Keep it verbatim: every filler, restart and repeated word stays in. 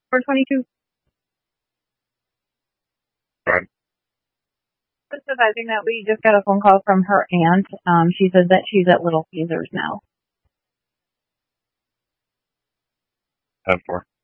four twenty-two. Right. Just advising that we just got a phone call from her aunt. Um, she says that she's at Little Caesars now. ten four.